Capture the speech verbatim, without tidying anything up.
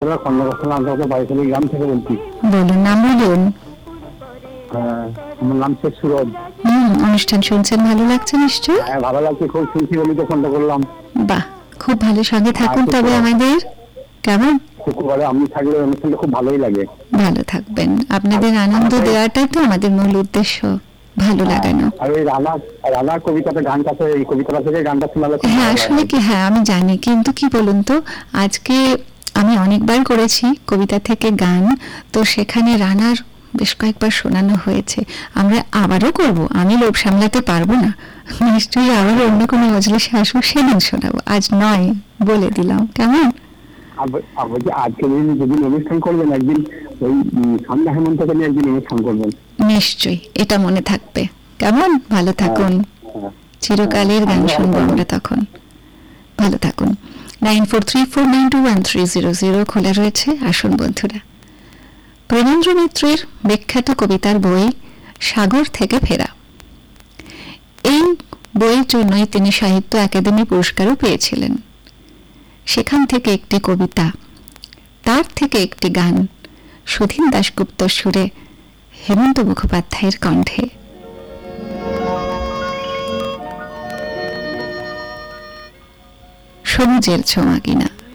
উত্তরা খন্ডগোস্বামী অন্তর্গত বাইশালী গ্রাম থেকে বলছি। বলুন, নাম বলুন। হ্যাঁ, আমার নাম শেখ সুরজ। হুম, অনুষ্ঠান শুনছেন, ভালো লাগছে নিশ্চয়ই? হ্যাঁ, ভালো লাগছে, খুব শুনছি বলি তো ফোনটা করলাম। বাহ, খুব ভালো, সঙ্গে থাকুন তবে আমাদের। কেমন? শুক্রবারে আমি থাকলে অনুষ্ঠানটা খুব ভালোই লাগে। ভালো থাকবেন, আপনাদের আনন্দ দেওয়াটাই তো আমাদের মূল উদ্দেশ্য, ভালো লাগানো। আর এই রানা রানার কবিতাতে গানটা, এই কবিতাটা থেকে গানটা শোনালে হ্যাঁ আসলে কি, হ্যাঁ আমি জানি, কিন্তু কি বলুন তো, আজকে আমি অনেকবার করেছি কবিতা থেকে গান, তো সেখানে রানার বেশ কয়েকবার শোনানো হয়েছে। আমরা আবারও করব, আমি লোভ সামলাতে পারবো না, নিশ্চয়ই আবার অন্য কোনো মজলিসে আসুক সেদিন শোনাবো, আজ নয় বলে দিলাম। কেমন? আজকে যেদিন অনুষ্ঠান করবেন একদিন ওই সন্ধ্যা হেমন্তকে নিয়ে একদিন অনুষ্ঠান করবেন, নিশ্চয়ই, এটা মনে থাকবে। কেমন? ভালো থাকুন, চিরকালের গান শুনবো আমরা তখন। ভালো থাকুন। Nine four three four nine two one three zero zero খোলা রয়েছে, আসুন বন্ধুরা। প্রেমেন্দ্র মিত্রের বিখ্যাত কবিতার বই সাগর থেকে ফেরা, এই বইয়ের জন্যই তিনি সাহিত্য একাডেমি পুরস্কারও পেয়েছিলেন। সেখান থেকে একটি কবিতা, তার থেকে একটি গান, সুধীন দাশগুপ্তর সুরে, হেমন্ত মুখোপাধ্যায়ের কণ্ঠে। সবুজের ছোঁয়া কিনা।